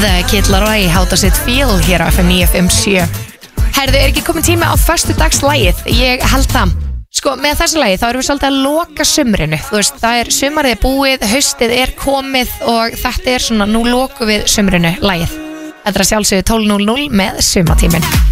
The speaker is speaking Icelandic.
Kid Laroi, How Does It Feel hér á FM 957. Herðu, ekki komin tími á föstudagslægið? Ég held það. Sko, með þessu lagi þá erum við svolítið að loka sumrinu. Þú veist, það sumarið búið, haustið komið og þetta svona, nú lokum við sumrinu lagið. Þetta sjálfsögðu 12.00 með sumatíminn.